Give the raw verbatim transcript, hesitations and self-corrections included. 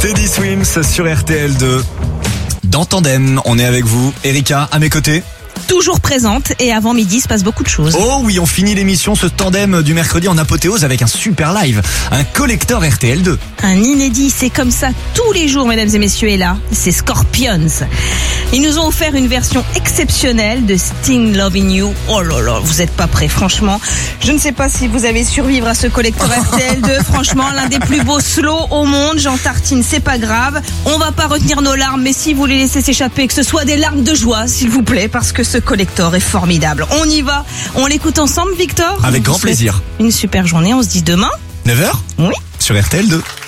Teddy Swims sur R T L deux. Dans Tandem, on est avec vous. Erika, à mes côtés. Toujours présente et avant midi, il se passe beaucoup de choses. Oh oui, on finit l'émission, ce tandem du mercredi en apothéose avec un super live, un collector R T L deux. Un inédit, c'est comme ça tous les jours, mesdames et messieurs, et là, c'est Scorpions. Ils nous ont offert une version exceptionnelle de Sting Loving You. Oh là là, vous êtes pas prêts, franchement. Je ne sais pas si vous allez survivre à ce collector R T L deux. Franchement, l'un des plus beaux slows au monde. Jean Tartine, c'est pas grave. On va pas retenir nos larmes, mais si vous les laissez s'échapper, que ce soit des larmes de joie, s'il vous plaît, parce que ce collector est formidable. On y va. On l'écoute ensemble, Victor? Avec grand plaisir. Une super journée. On se dit demain. neuf heures Oui. Sur R T L deux.